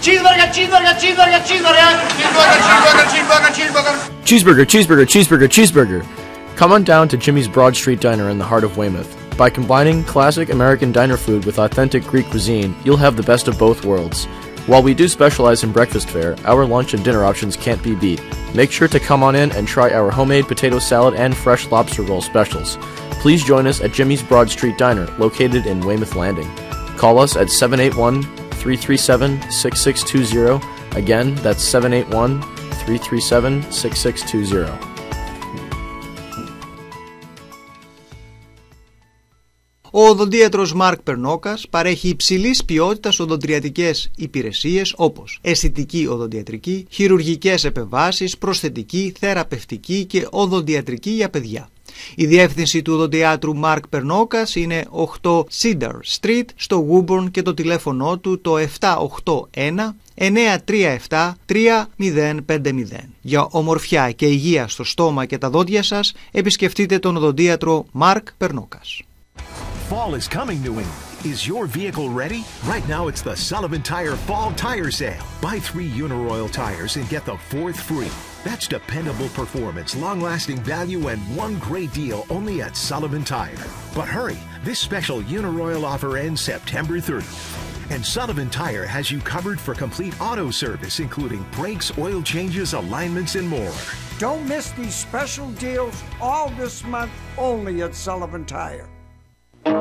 Cheeseburger, cheeseburger, cheeseburger, cheeseburger. Cheeseburger, cheeseburger, cheeseburger, cheeseburger. Cheeseburger, cheeseburger, cheeseburger, cheeseburger. Come on down to Jimmy's Broad Street Diner in the heart of Weymouth. By combining classic American diner food with authentic Greek cuisine, you'll have the best of both worlds. While we do specialize in breakfast fare, our lunch and dinner options can't be beat. Make sure to come on in and try our homemade potato salad and fresh lobster roll specials. Please join us at Jimmy's Broad Street Diner, located in Weymouth Landing. Call us at 781-337-6620. Again, that's 781-337-6620. Ο οδοντίατρος Μαρκ Περνόκας παρέχει υψηλής ποιότητας οδοντιατρικές υπηρεσίες όπως αισθητική οδοντιατρική, χειρουργικές επεμβάσεις, προσθετική, θεραπευτική και οδοντιατρική για παιδιά. Η διεύθυνση του οδοντιάτρου Μαρκ Περνόκας είναι 8 Cedar Street στο Woburn και το τηλέφωνο του το 781-937-3050. Για ομορφιά και υγεία στο στόμα και τα δόντια σας, επισκεφτείτε τον οδοντίατρο Μαρκ Περνόκας. Fall is coming, New England. Is your vehicle ready? Right now it's the Sullivan Tire Fall Tire Sale. Buy 3 Uniroyal tires and get the 4th free. That's dependable performance, long-lasting value, and one great deal only at Sullivan Tire. But hurry, this special Uniroyal offer ends September 30th. And Sullivan Tire has you covered for complete auto service, including brakes, oil changes, alignments, and more. Don't miss these special deals all this month only at Sullivan Tire.